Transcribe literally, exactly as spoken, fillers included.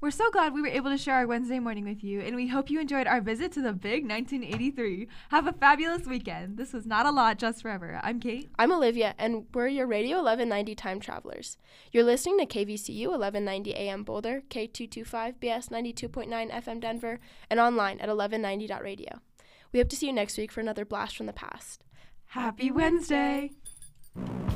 We're so glad we were able to share our Wednesday morning with you, and we hope you enjoyed our visit to the big nineteen eighty-three. Have a fabulous weekend. This was Not a Lot, Just Forever. I'm Kate. I'm Olivia, and we're your Radio eleven ninety Time Travelers. You're listening to K V C U eleven ninety A M Boulder, K two twenty-five B S ninety-two point nine F M Denver, and online at eleven ninety dot radio. We hope to see you next week for another blast from the past. Happy Wednesday!